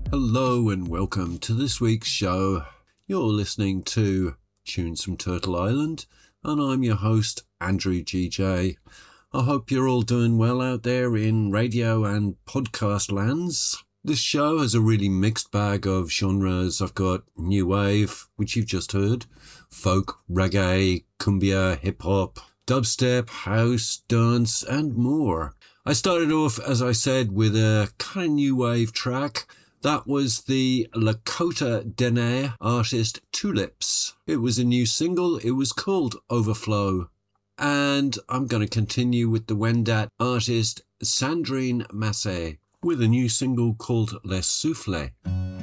Hello and welcome to this week's show. You're listening to Tunes from Turtle Island and I'm your host Andrew GJ. I hope you're all doing well out there in radio and podcast lands. This show has a really mixed bag of genres. I've got new wave, which you've just heard, folk, reggae, cumbia, hip-hop, dubstep, house, dance and more. I started off, as I said, with a kind of new wave track. That was the Lakota Dene artist Tulips. It was a new single. It was called Overflow. And I'm going to continue with the Wendat artist Sandrine Massé with a new single called Les Souffles.